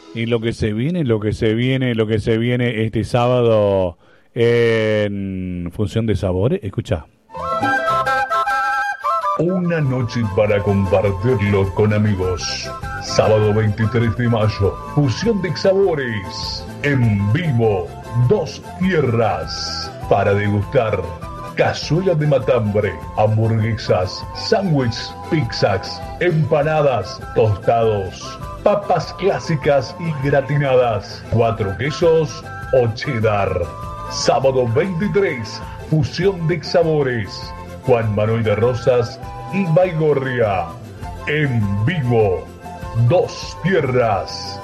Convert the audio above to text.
Y lo que se viene, lo que se viene, lo que se viene este sábado en Función de Sabores, escucha. Una noche para compartirlo con amigos. Sábado 23 de mayo, Fusión de Sabores. En vivo, Dos Tierras. Para degustar cazuela de matambre, hamburguesas, sándwiches, pizzas, empanadas, tostados, papas clásicas y gratinadas, 4 quesos o cheddar. Sábado 23, Fusión de Sabores. Juan Manuel de Rosas y Baigorria. En vivo, Dos Tierras.